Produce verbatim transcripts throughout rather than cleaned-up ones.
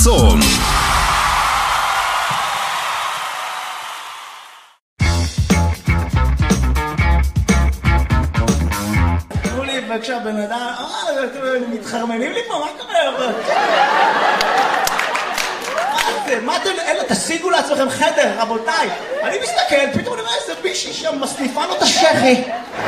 חסון. תנו לי בבקשה בן אדם, מתחרמנים לי פה, מה קורה? מה אתם, אלה, תשיגו לעצמכם חדר, רבותיי. אני מסתכל, פתאום אני אומר איזה בישי שם מסניפה לו את השכי.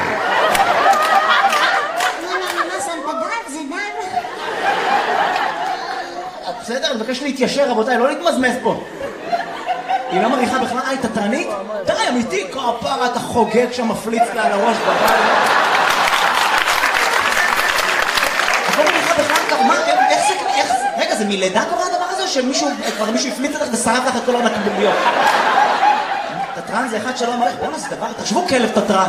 בסדר, אני מבקש להתיישר, רבותיי, לא להתמזמז פה. היא לא מריחה בכלל, אה, היא תתרנית? די, אמיתי, כפרה, אתה חוגג שם, מפליץ לה על הראש בבית. לא מריחה בכלל, מה, איך זה, איך זה, רגע, זה מלידה קורה הדבר הזה, שמישהו, כבר מישהו הפליץ לך ושרף לך את כל הנקבוביות? תתרן זה אחד שלא מריח, בואו נעשה דבר, תחשבו כלב תתרן.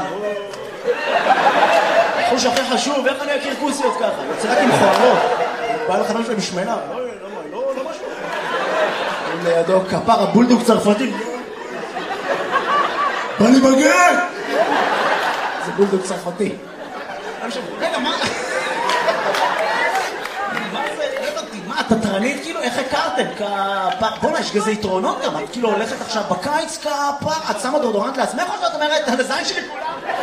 חוש הכי חשוב, איך אני אכיר כוסיות ככה? יוצא רק עם חוערות. בא לך משהו משמנה, לא, לא, לא משהו. לידו כפר הבולדוג צרפתי. בא לי בגן! זה בולדוג צרפתי. רגע, מה? מה זה? מה, התתרנית כאילו? איך הכרתם? כפר... בוא'נה, יש כזה יתרונות גם. את כאילו הולכת עכשיו בקיץ כפר, את שמה דורדורנט לעצמך או שאת אומרת, הזין שלי כולם?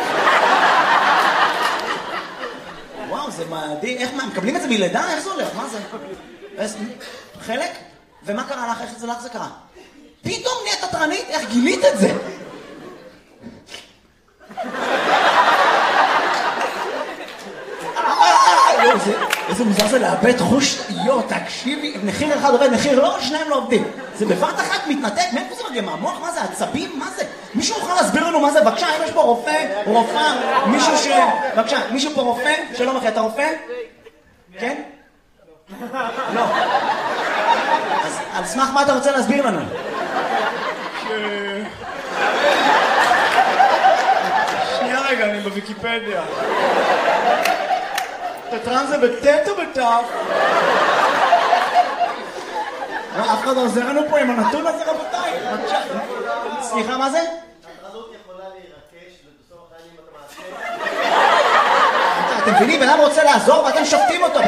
וואו, זה מעדי, איך מה, מקבלים את זה מלידה? איך זה הולך? מה זה? חלק? ומה קרה לך? איך זה לך זה קרה? פתאום נהיית תתרנית? איך גילית את זה? איזה מוזר זה לאבד חוש, יו, תקשיבי, מחיר אחד עובד, מחיר לא, שניים לא עובדים. זה בבת אחת מתנתק, מאיפה זה מגיע? מהמוח? מה זה? עצבים? מה זה? מישהו יכול להסביר לנו מה זה? בבקשה, אם יש פה רופא, רופאה, מישהו ש... בבקשה, מישהו פה רופא? שלום אחי, אתה רופא? כן? לא. אז על סמך מה אתה רוצה להסביר לנו? שנייה רגע, אני בוויקיפדיה. תתרן זה בטט או בטף? אף אחד עוזר לנו פה עם הנתון הזה, רבותיי. סליחה, מה זה? התרנות יכולה להירקש ובסוף החיים אתה מעשה. אתם מבינים, בן אדם רוצה לעזור ואתם שופטים אותו.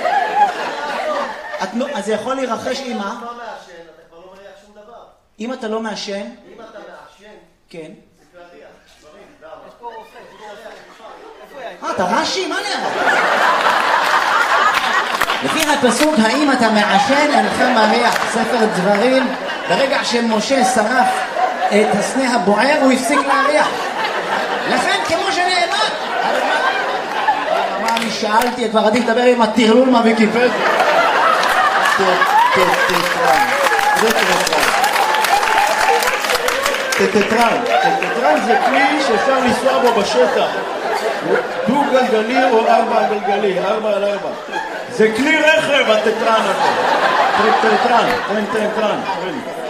אז זה יכול להירחש עם מה? אם אתה לא מעשן, אתה כבר לא מריח שום דבר. אם אתה לא מעשן? אם אתה מעשן, כן. זה כבר ריח. דברים, למה? יש פה רופא. אה, אתה רש"י? מה נראה? לפי הפסוק, האם אתה מעשן אינך מריח, ספר דברים, ברגע שמשה שרף את הסנה הבוער הוא הפסיק להריח. לכן כמו שנאמר, מה אני שאלתי, כבר עדיף לדבר עם הטרלול מהוויקיפדיה. טטרן, זה טטרן. טטרן, טטרן זה כלי שאפשר לנסוע בו בשטח. דו גלגלי או ארבע גלגלי, ארבע על ארבע. זה כלי רכב הטטרן הזה. טטרן, טטרן, טטרן.